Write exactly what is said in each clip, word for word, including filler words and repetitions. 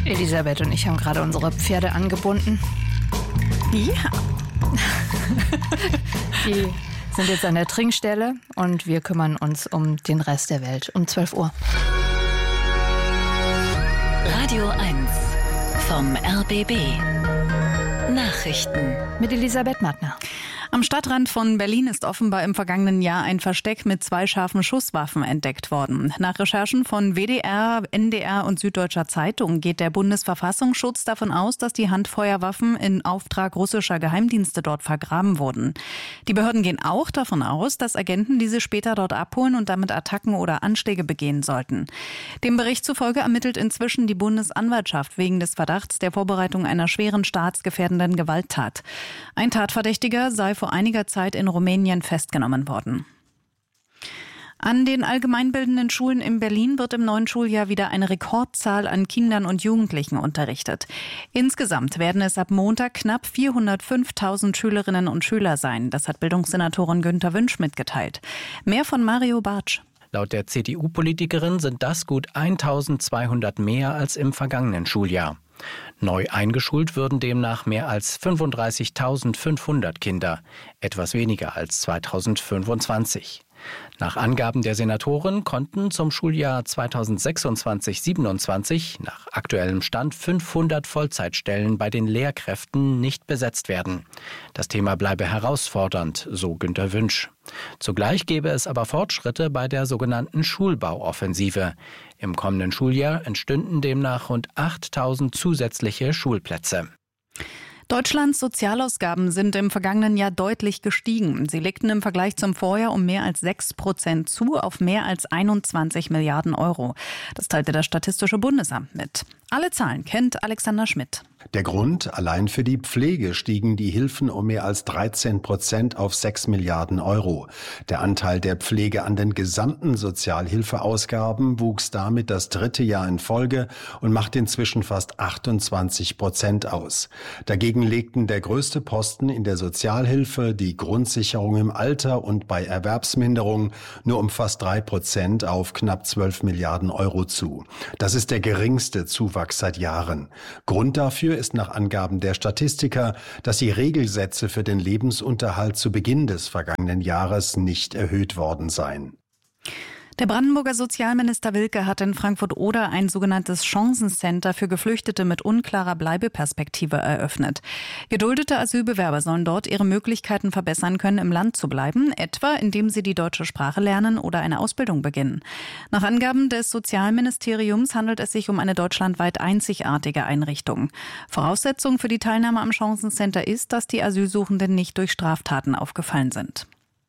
Elisabeth und ich haben gerade unsere Pferde angebunden. Ja. Die sind jetzt an der Trinkstelle und wir kümmern uns um den Rest der Welt um zwölf Uhr. Radio eins vom R B B. Nachrichten mit Elisabeth Mattner. Am Stadtrand von Berlin ist offenbar im vergangenen Jahr ein Versteck mit zwei scharfen Schusswaffen entdeckt worden. Nach Recherchen von W D R, N D R und Süddeutscher Zeitung geht der Bundesverfassungsschutz davon aus, dass die Handfeuerwaffen in Auftrag russischer Geheimdienste dort vergraben wurden. Die Behörden gehen auch davon aus, dass Agenten diese später dort abholen und damit Attacken oder Anschläge begehen sollten. Dem Bericht zufolge ermittelt inzwischen die Bundesanwaltschaft wegen des Verdachts der Vorbereitung einer schweren staatsgefährdenden Gewalttat. Ein Tatverdächtiger sei vor einiger Zeit in Rumänien festgenommen worden. An den allgemeinbildenden Schulen in Berlin wird im neuen Schuljahr wieder eine Rekordzahl an Kindern und Jugendlichen unterrichtet. Insgesamt werden es ab Montag knapp vierhundertfünftausend Schülerinnen und Schüler sein. Das hat Bildungssenatorin Günter Wünsch mitgeteilt. Mehr von Mario Bartsch. Laut der C D U-Politikerin sind das gut eintausendzweihundert mehr als im vergangenen Schuljahr. Neu eingeschult würden demnach mehr als fünfunddreißigtausendfünfhundert Kinder, etwas weniger als zweitausendfünfundzwanzig. Nach Angaben der Senatorin konnten zum Schuljahr zweitausendsechsundzwanzig siebenundzwanzig nach aktuellem Stand fünfhundert Vollzeitstellen bei den Lehrkräften nicht besetzt werden. Das Thema bleibe herausfordernd, so Günter Wünsch. Zugleich gebe es aber Fortschritte bei der sogenannten Schulbauoffensive. Im kommenden Schuljahr entstünden demnach rund achttausend zusätzliche Schulplätze. Deutschlands Sozialausgaben sind im vergangenen Jahr deutlich gestiegen. Sie legten im Vergleich zum Vorjahr um mehr als sechs Prozent zu, auf mehr als einundzwanzig Milliarden Euro. Das teilte das Statistische Bundesamt mit. Alle Zahlen kennt Alexander Schmidt. Der Grund: Allein für die Pflege stiegen die Hilfen um mehr als dreizehn Prozent auf sechs Milliarden Euro. Der Anteil der Pflege an den gesamten Sozialhilfeausgaben wuchs damit das dritte Jahr in Folge und macht inzwischen fast achtundzwanzig Prozent aus. Dagegen legten der größte Posten in der Sozialhilfe, die Grundsicherung im Alter und bei Erwerbsminderung nur um fast drei Prozent auf knapp zwölf Milliarden Euro zu. Das ist der geringste Zuwachs seit Jahren. Grund dafür ist nach Angaben der Statistiker, dass die Regelsätze für den Lebensunterhalt zu Beginn des vergangenen Jahres nicht erhöht worden seien. Der Brandenburger Sozialminister Wilke hat in Frankfurt-Oder ein sogenanntes Chancencenter für Geflüchtete mit unklarer Bleibeperspektive eröffnet. Geduldete Asylbewerber sollen dort ihre Möglichkeiten verbessern können, im Land zu bleiben, etwa indem sie die deutsche Sprache lernen oder eine Ausbildung beginnen. Nach Angaben des Sozialministeriums handelt es sich um eine deutschlandweit einzigartige Einrichtung. Voraussetzung für die Teilnahme am Chancencenter ist, dass die Asylsuchenden nicht durch Straftaten aufgefallen sind.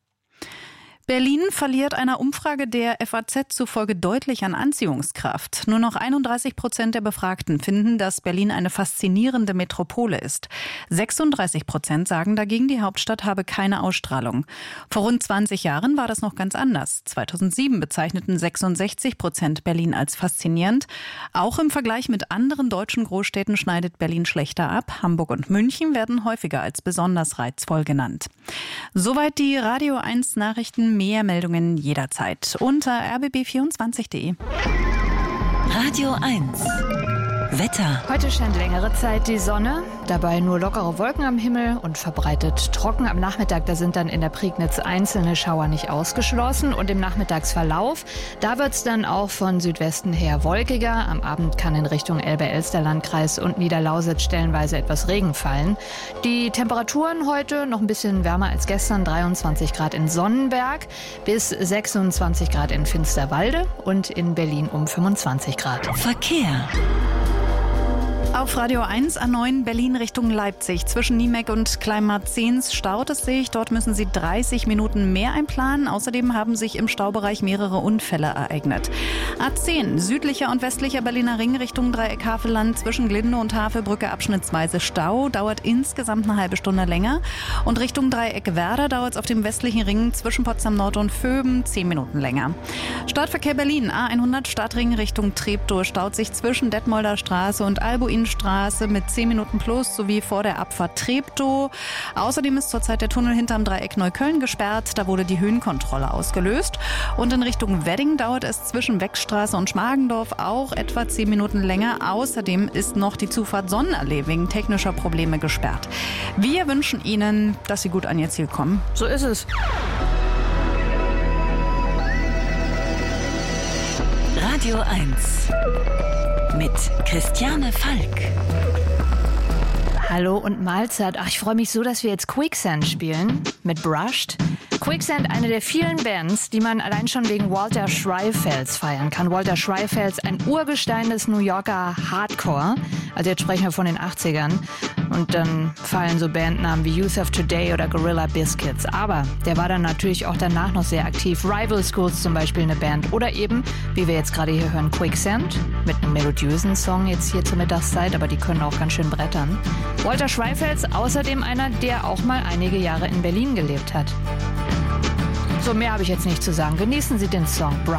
Berlin verliert einer Umfrage der F A Z zufolge deutlich an Anziehungskraft. Nur noch einunddreißig Prozent der Befragten finden, dass Berlin eine faszinierende Metropole ist. sechsunddreißig Prozent sagen dagegen, die Hauptstadt habe keine Ausstrahlung. Vor rund zwanzig Jahren war das noch ganz anders. zweitausendsieben bezeichneten sechsundsechzig Prozent Berlin als faszinierend. Auch im Vergleich mit anderen deutschen Großstädten schneidet Berlin schlechter ab. Hamburg und München werden häufiger als besonders reizvoll genannt. Soweit die Radio eins Nachrichten. Mehr Meldungen jederzeit unter r b b vierundzwanzig punkt de. Radio eins Wetter. Heute scheint längere Zeit die Sonne, dabei nur lockere Wolken am Himmel und verbreitet trocken. Am Nachmittag, da sind dann in der Prignitz einzelne Schauer nicht ausgeschlossen. Und im Nachmittagsverlauf, da wird es dann auch von Südwesten her wolkiger. Am Abend kann in Richtung Elbe-Elster-Landkreis und Niederlausitz stellenweise etwas Regen fallen. Die Temperaturen heute noch ein bisschen wärmer als gestern, dreiundzwanzig Grad in Sonnenberg bis sechsundzwanzig Grad in Finsterwalde und in Berlin um fünfundzwanzig Grad. Verkehr. Auf Radio eins A neun Berlin Richtung Leipzig. Zwischen Niemek und Kleinmarzens staut es sich. Dort müssen Sie dreißig Minuten mehr einplanen. Außerdem haben sich im Staubereich mehrere Unfälle ereignet. A zehn südlicher und westlicher Berliner Ring Richtung Dreieck Havelland. Zwischen Glinde und Havelbrücke abschnittsweise Stau. Dauert insgesamt eine halbe Stunde länger. Und Richtung Dreieck Werder dauert es auf dem westlichen Ring zwischen Potsdam Nord und Vöben zehn Minuten länger. Stadtverkehr Berlin A hundert Stadtring Richtung Treptow staut sich zwischen Detmolder Straße und Albuin Berlinstraße mit zehn Minuten plus sowie vor der Abfahrt Treptow. Außerdem ist zurzeit der Tunnel hinterm Dreieck Neukölln gesperrt. Da wurde die Höhenkontrolle ausgelöst. Und in Richtung Wedding dauert es zwischen Weckstraße und Schmargendorf auch etwa zehn Minuten länger. Außerdem ist noch die Zufahrt Sonnenallee wegen technischer Probleme gesperrt. Wir wünschen Ihnen, dass Sie gut an Ihr Ziel kommen. So ist es. Radio eins mit Christiane Falk. Hallo und Mahlzeit. Ach, ich freue mich so, dass wir jetzt Quicksand spielen mit Brushed. Quicksand, eine der vielen Bands, die man allein schon wegen Walter Schreifels feiern kann. Walter Schreifels, ein Urgestein des New Yorker Hardcore. Also jetzt sprechen wir von den achtzigern. Und dann fallen so Bandnamen wie Youth of Today oder Gorilla Biscuits. Aber der war dann natürlich auch danach noch sehr aktiv. Rival Schools zum Beispiel eine Band. Oder eben, wie wir jetzt gerade hier hören, Quicksand. Mit einem melodiösen Song jetzt hier zur Mittagszeit. Aber die können auch ganz schön brettern. Walter Schreifels, außerdem einer, der auch mal einige Jahre in Berlin gelebt hat. So, mehr habe ich jetzt nicht zu sagen. Genießen Sie den Song Brush.